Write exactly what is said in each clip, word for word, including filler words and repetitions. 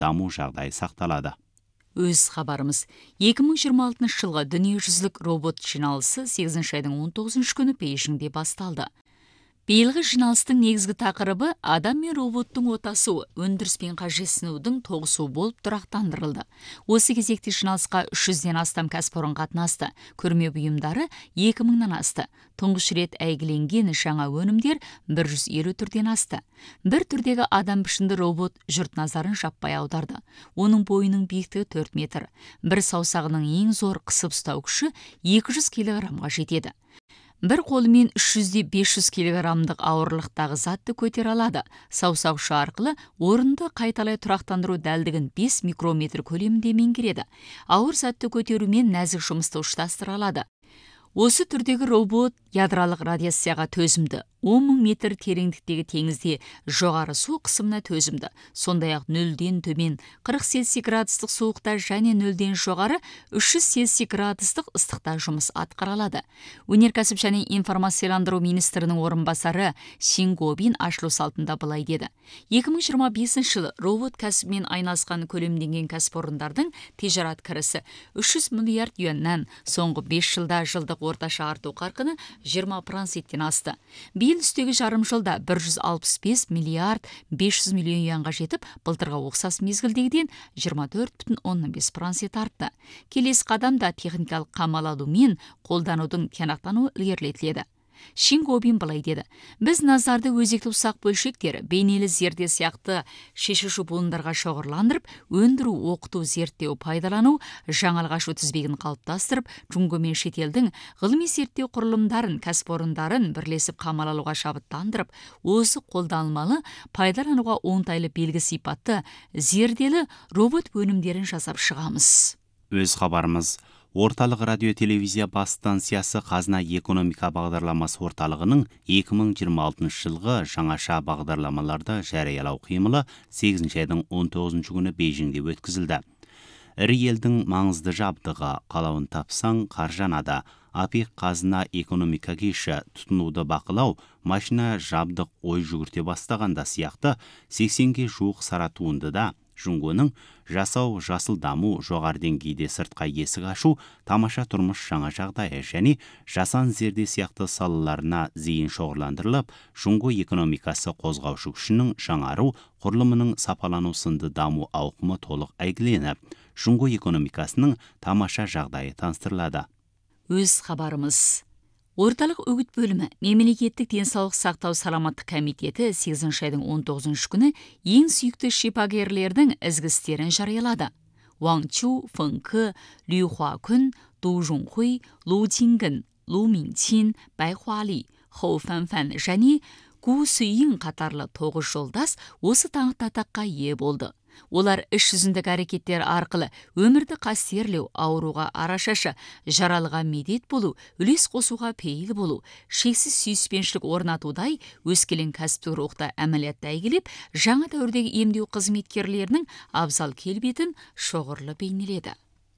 даму жағдайы сақталады. Өз хабарымыз. екі мың жиырма алтыншы жылғы дүниежүзілік робот жиналысы сегізінші айдың он тоғызыншы күні Бейжіңде басталды. Биылғы жиналыстың негізгі тақырыбы адам мен роботтың отасуы, өндіріс пен қажетсінудің тоғысуы болып тұрақтандырылды. Осы кезекте жиналысқа үш жүзден астам кәсіпорын қатынасты. Көрме бұйымдары екі мыңнан асты. Тұңғыш рет әйгіленген жаңа өнімдер бір жүз елу түрден асты. Бір түрдегі адам пішінді робот жұрт назарын жаппай аударды. Оның бойының биіктігі төрт метр. Бір саусағының ең зор қысып ұстау күші екі жүз килограммға жетеді. Бір қолымен үш жүзден бес жүз килограммдық ауырлықтағы затты көтере алады. Саусақ ұшы арқылы орынды қайталай тұрақтандыру дәлдігін бес микрометр көлемінде меңгереді. Ауыр затты көтерумен нәзік жұмысты ұштастыра алады. Осы түрдегі робот ядролық радиацияға төзімді. он мың метр тереңдіктегі теңізде жоғары су қысымына төзімді. Сондай-ақ нөлден төмен қырық цельсий градустық суықта және нөлден жоғары үш жүз цельсий градустық ыстықта жұмыс атқара алады. Өнеркәсіп және информацияландыру министрінің орынбасары Шин Гобин ашылу салтында былай деді. екі мың жиырма бесінші жылы робот кәсібімен айналысқан көлемденген кәсіпорындардың тижарат кірісі үш жүз миллиард юаннан соңғы бес жылда жылдық орташа арту қарқыны жиырма проценттен асты. Биыл үстегі жарым жылда бір жүз алпыс бес миллиард бес жүз миллион юанға жетіп, былтырға ұқсас мезгілдегіден жиырма төрт бүтін оннан бес процент артты. Келесі қадамда техникалық қамал алу мен қолданудың тиянақтануы ілгерілетіледі. Шин Гобин былай деді. Біз назарды өзекті ұсақ бөлшектер, бейнелі зерде сияқты шешуші буындарға шоғырландырып, өндіру, оқыту, зерттеу, пайдалану, жаңалық ашу тізбегін қалыптастырып, жұңғы мен шетелдің ғылыми зерттеу құрылымдарын, кәсіпорындарын бірлесіп қамал алуға шабыттандырып, осы қолданылмалы, пайдалануға оңтайлы белгі сипатты, зерделі робот өнімдерін жасап шығамыз. Өз хабарымыз. Орталық радио телевизия бас станциясы Қазына экономика бағдарламасы орталығының екі мың жиырма алтыншы жылғы жаңаша бағдарламаларды жариялау қимылы сегізінші айдың он тоғызыншы күні Бейжіңде өткізілді. Ірі елдің маңызды жабдығы, қалауын тапсаң қаржанады, АПЕК Қазына экономика кеші, тұтынуды бақылау, машина жабдық ой жүгірте бастағанда сияқты сексенге жуық сара туындыда Жұңғының жасау, жасыл даму, жоғары деңгейде сыртқа есік ашу, тамаша тұрмыс жаңа жағдайы және жасан зерде сияқты салаларына зейін шоғырландырылып, жұңғы экономикасы қозғаушы күшінің жаңару, құрылымының сапалану сынды даму ауқымы толық әйгіленіп, жұңғы экономикасының тамаша жағдайы таныстырылады. Өз хабарымыз. Орталық үгіт бөлімі Мемлекеттік денсаулық сақтау саламаттық комитеті сегізінші айдың он тоғызыншы күні ең сүйікті шипагерлердің ізгі істерін жариялады. Ван Чу, Фэн Кэ, Лю Хуа Күн, Ду Жунхуй, Лу Чингін, Лу Минчин, Бай Хуали, Хоу Фэн Фэн және Ку Сүйін қатарлы тоғыз жолдас осы таңғы атаққа ие болды. Олар іс жүзіндік әрекеттер арқылы өмірді қастерлеу, ауруға арашашы, жаралыға медет болу, үлес қосуға пейіл болу, шексіз сүйіспеншілік орнатудай өскелең кәсіптік рухта әмәлиятта әйгілеп, жаңа дәуірдегі емдеу қызметкерлерінің абзал келбетін шоғырлы бейнеледі.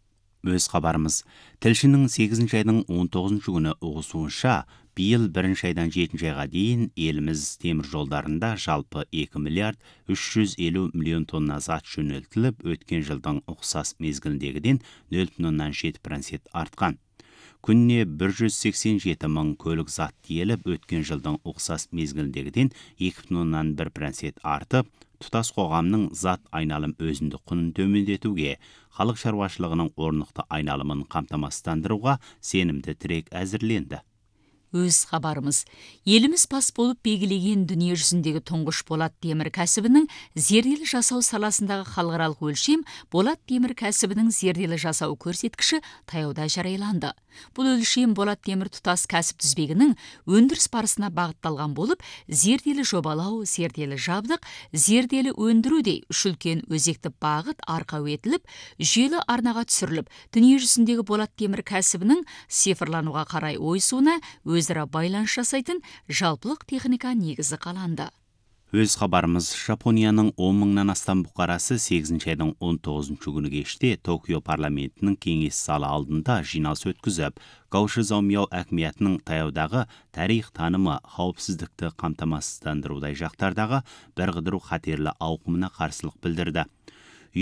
Өз хабарымыз. Тілшінің сегізінші айдың он тоғызыншы күні ұғысуынша, биыл бірінші айдан жетінші айға дейін еліміз темір жолдарында жалпы екі миллиард үш жүз елу миллион тонна зат жөнелтіліп, өткен жылдың ұқсас мезгілдегіден нөл бүтін оннан жеті процент артқан. Күніне бір жүз сексен жеті мың көлік зат тиеліп, өткен жылдың ұқсас мезгілдегіден екі бүтін оннан бір процент артып, тұтас қоғамның зат айналым өзіндік құнын төмендетуге, халық шаруашылығының орнықты айналымын қамтамасыздандыруға сенімді тірек әзірленді. Өз хабарымыз. Еліміз пас болып белгілеген дүние жүзіндегі тұңғыш болат темір кәсібінің зерделі жасау саласындағы халықаралық өлшем болат темір кәсібінің зерделі жасау көрсеткіші таяуда жарияланды. Бұл өлшем болат темір тұтас кәсіп тізбегінің өндіріс барысына бағытталған болып, зерделі жобалау, зерделі жабдық, зерделі өндірудей үш үлкен өзекті бағыт арқау етіліп, жүйелі арнаға түсіріліп, дүние жүзіндегі болат темір кәсібінің цифрлануға қарай ойысуына өзара байланыс жасайтын жалпылық техника негізі қаланды. Өз хабарымыз. Жапонияның он мыңнан астам бұқарасы сегізінші айдың он тоғызыншы күні кеште Токио парламентінің кеңес залы алдында жиналыс өткізіп, Гауши Заумяо әкімиятының таяудағы тарих танымы, қауіпсіздікті қамтамасыздандырудай жақтардағы бір қыдыру қатерлі ауқымына қарсылық білдірді.